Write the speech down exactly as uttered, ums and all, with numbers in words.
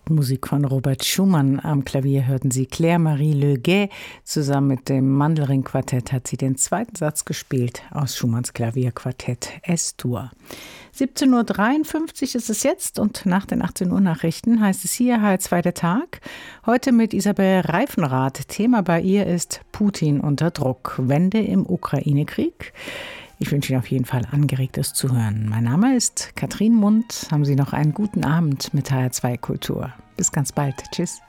Musik von Robert Schumann. Am Klavier hörten Sie Claire-Marie Le Guay. Zusammen mit dem Mandelring-Quartett hat sie den zweiten Satz gespielt aus Schumanns Klavierquartett Es-Dur. siebzehn Uhr dreiundfünfzig ist es jetzt und nach den achtzehn Uhr Nachrichten heißt es hier H R zwei der Tag. Heute mit Isabel Reifenrath. Thema bei ihr ist Putin unter Druck. Wende im Ukraine-Krieg. Ich wünsche Ihnen auf jeden Fall angeregtes Zuhören. Mein Name ist Katrin Mund. Haben Sie noch einen guten Abend mit H R zwei Kultur. Bis ganz bald. Tschüss.